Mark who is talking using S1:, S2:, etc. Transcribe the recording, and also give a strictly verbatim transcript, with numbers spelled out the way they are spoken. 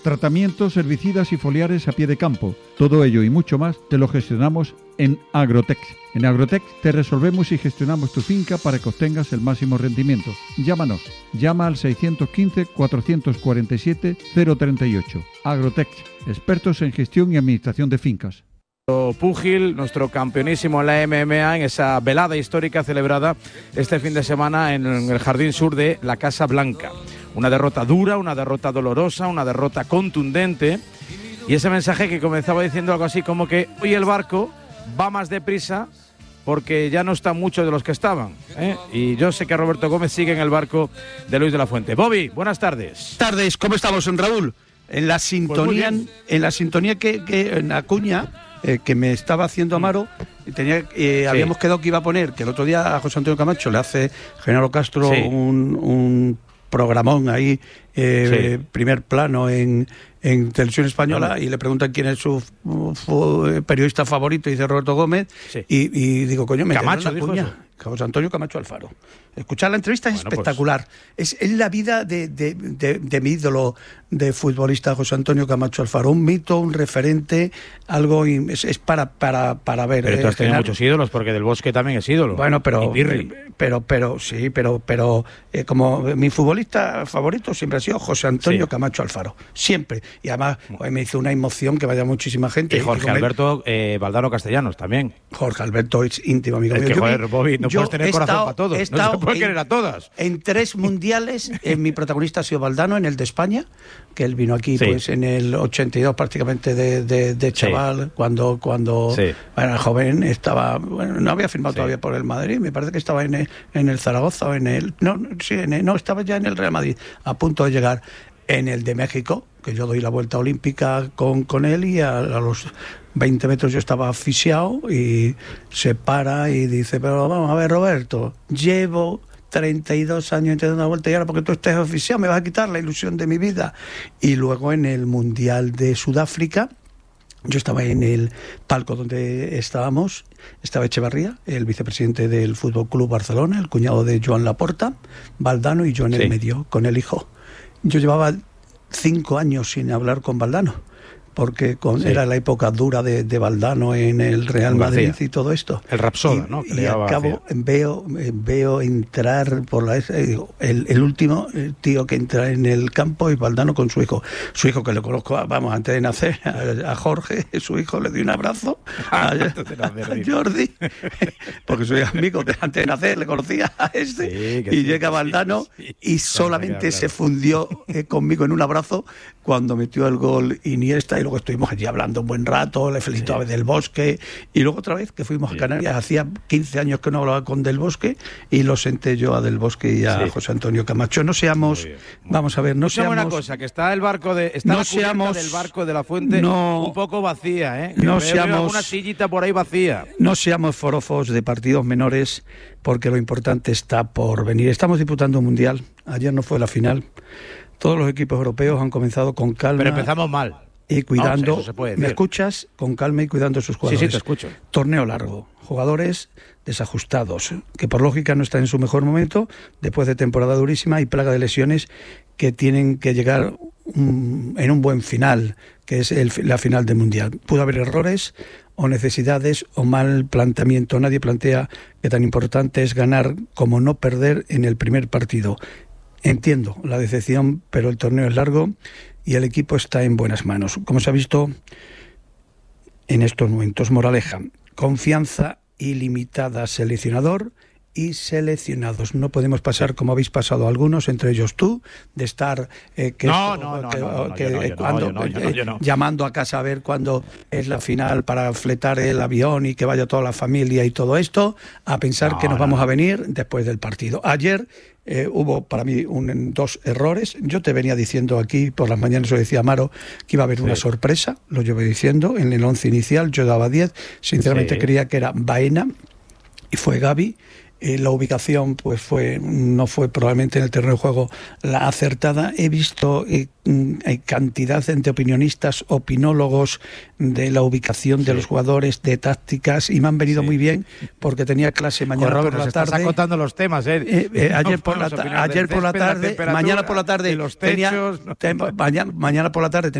S1: Tratamientos, herbicidas y foliares a pie de campo. Todo ello y mucho más te lo gestionamos en Agrotex. En Agrotex te resolvemos y gestionamos tu finca para que obtengas el máximo rendimiento. Llámanos. Llama al seiscientos quince, cuatrocientos cuarenta y siete, cero treinta y ocho. Agrotex, expertos en gestión y administración de fincas.
S2: Púgil, nuestro campeonísimo en la M M A, en esa velada histórica celebrada este fin de semana en el Jardín Sur de la Casa Blanca. Una derrota dura, una derrota dolorosa, una derrota contundente, y ese mensaje que comenzaba diciendo algo así como que hoy el barco va más deprisa porque ya no están muchos de los que estaban, ¿eh? Y yo sé que Roberto Gómez sigue en el barco de Luis de la Fuente. Bobby, buenas tardes.
S3: Tardes, ¿cómo estamos, Raúl? En la sintonía,
S2: pues
S3: en la sintonía que, que en la cuña eh, que me estaba haciendo Amaro, tenía, eh, sí. habíamos quedado que iba a poner, que el otro día a José Antonio Camacho le hace Genaro Castro sí. un, un programón ahí, eh, sí. primer plano en, en Televisión Española, no. y le preguntan quién es su, su periodista favorito, y dice Roberto Gómez, sí. y, y digo, coño, me
S2: Camacho,
S3: la cuña. José Antonio Camacho Alfaro. Escuchar la entrevista es bueno, espectacular. Pues... Es, es la vida de, de, de, de mi ídolo de futbolista, José Antonio Camacho Alfaro. Un mito, un referente, algo es, es para, para, para ver.
S2: Pero tú has
S3: eh,
S2: tenido muchos ídolos, porque Del Bosque también es ídolo.
S3: Bueno, pero, pero, pero sí, pero, pero eh, como mi futbolista favorito siempre ha sido José Antonio sí. Camacho Alfaro. Siempre. Y además hoy me hizo una emoción que vaya muchísima gente.
S2: Y Jorge y Alberto eh, Valdano Castellanos también.
S3: Jorge Alberto es íntimo amigo
S2: mío.
S3: Es
S2: que, joder, Bobby, no puedes tener corazón
S3: estado,
S2: para todos.
S3: He estado
S2: no se puede
S3: en,
S2: querer a todas.
S3: En tres mundiales, eh, mi protagonista ha sido Valdano, en el de España, que él vino aquí sí. pues en el ochenta y dos prácticamente de, de, de chaval, sí. cuando cuando sí. era joven, estaba, bueno, no había firmado sí. todavía por el Madrid, me parece que estaba en el, en el Zaragoza o en el, no, sí, en el, no, estaba ya en el Real Madrid, a punto de llegar. En el de México, que yo doy la vuelta olímpica con, con él, y a, a los veinte metros yo estaba asfixiado, y se para y dice, pero vamos a ver, Roberto, llevo treinta y dos años intentando una vuelta, y ahora porque tú estés asfixiado me vas a quitar la ilusión de mi vida. Y luego en el Mundial de Sudáfrica, yo estaba en el palco donde estábamos, estaba Echevarría, el vicepresidente del Fútbol Club Barcelona, el cuñado de Joan Laporta, Valdano, y yo en el sí. medio, con el hijo. Yo llevaba cinco años sin hablar con Valdano, porque con, sí. era la época dura de, de Valdano en el Real Madrid García. Y todo esto.
S2: El Rapsoda,
S3: y,
S2: ¿no?
S3: Que y al cabo veo, veo entrar por la el, el último el tío que entra en el campo, y Valdano con su hijo. Su hijo, que le conozco, vamos, antes de nacer, a, a Jorge, su hijo, le di un abrazo a, a Jordi, porque soy amigo de antes de nacer, le conocía a este, sí, y sí, llega Valdano sí, sí. y solamente se fundió eh, conmigo en un abrazo cuando metió el gol Iniesta. Y luego estuvimos allí hablando un buen rato, le felicitó sí. a Del Bosque, y luego otra vez que fuimos sí. a Canarias, hacía quince años que no hablaba con Del Bosque, y lo senté yo a Del Bosque y a sí. José Antonio Camacho. No seamos, muy bien, muy vamos a ver, no seamos...
S2: una cosa, que está el barco de está
S3: no
S2: la
S3: seamos,
S2: del barco de la Fuente
S3: no,
S2: un poco vacía, ¿eh?
S3: No
S2: veo,
S3: seamos...
S2: veo una sillita por ahí vacía.
S3: No seamos forofos de partidos menores, porque lo importante está por venir. Estamos disputando un mundial, ayer no fue la final, todos los equipos europeos han comenzado con calma.
S2: Pero empezamos mal.
S3: Y cuidando,
S2: no, se
S3: ¿me escuchas? Con calma y cuidando a sus jugadores.
S2: Sí, sí, te escucho.
S3: Torneo largo, jugadores desajustados, que por lógica no están en su mejor momento, después de temporada durísima y plaga de lesiones, que tienen que llegar um, en un buen final, que es el, la final del Mundial. Pudo haber errores o necesidades o mal planteamiento. Nadie plantea que tan importante es ganar como no perder en el primer partido. Entiendo la decepción, pero el torneo es largo y el equipo está en buenas manos. Como se ha visto en estos momentos, moraleja, confianza ilimitada, seleccionador y seleccionados. No podemos pasar como habéis pasado algunos, entre ellos tú, de estar eh, que
S2: no,
S3: esto,
S2: no, no,
S3: que,
S2: no, no,
S3: que,
S2: yo no, yo
S3: cuando,
S2: no, yo no, yo no.
S3: llamando a casa a ver cuándo es la final para fletar el avión y que vaya toda la familia y todo esto, a pensar no, que nos no. vamos a venir después del partido. Ayer Eh, hubo para mí un, dos errores. Yo te venía diciendo aquí por las mañanas, lo decía Amaro, que iba a haber sí. una sorpresa, lo llevo diciendo, en el once inicial yo daba diez, sinceramente sí. creía que era Baena y fue Gavi, eh, la ubicación pues fue no fue probablemente en el terreno de juego la acertada. He visto eh, cantidad de opinionistas, opinólogos de la ubicación de sí. los jugadores, de tácticas, y me han venido sí. muy bien porque tenía clase mañana Corro, por la tarde.
S2: Estás acotando los temas, ¿eh?
S3: eh, eh ayer por la, ayer por la tarde, mañana por la tarde,
S2: los techos,
S3: tenía,
S2: no.
S3: te, mañana, mañana por la tarde